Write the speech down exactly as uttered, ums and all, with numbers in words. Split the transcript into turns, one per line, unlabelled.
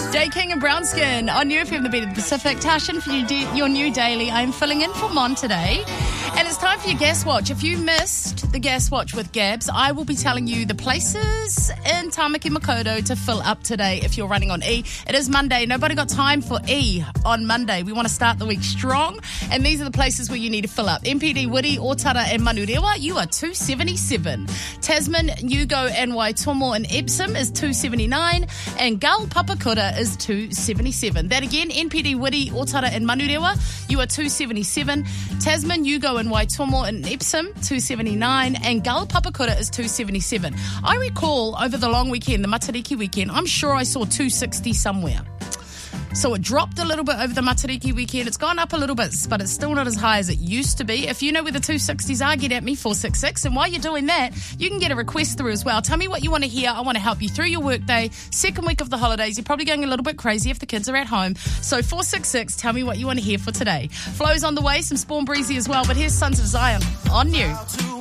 Day King and Brownskin on New F M, the Beat of the Pacific. Tashin for you de- your new daily. I'm filling in for Mon today. And it's time for your Guess Watch. If you missed the Guess Watch with Gabs, I will be telling you the places in Tamaki Makaurau to fill up today if you're running on E. It is Monday. Nobody got time for E on Monday. We want to start the week strong. And these are the places where you need to fill up. M P D, Wiri, Otara and Manurewa, you are two seventy-seven. Tasman, Yugo and Waitomo and Epsom is two seventy-nine. And Gull Papakura is two seventy-seven. That again, N P D, Wiri, Otara and Manurewa, you are two seventy-seven. Tasman, Yugo and Waitomo and Epsom, two seventy-nine. And Gull Papakura is two seventy-seven. I recall over the long weekend, the Matariki weekend, I'm sure I saw two sixty somewhere. So it dropped a little bit over the Matariki weekend. It's gone up a little bit, but it's still not as high as it used to be. If you know where the two sixties are, get at me, four six six. And while you're doing that, you can get a request through as well. Tell me what you want to hear. I want to help you through your workday. Second week of the holidays. You're probably going a little bit crazy if the kids are at home. So four six six, tell me what you want to hear for today. Flow's on the way, some Spawn Breezy as well. But here's Sons of Zion on New.